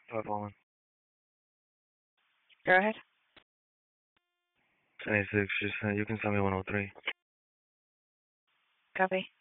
501. Go ahead. 26, just, you can send me 103. Copy.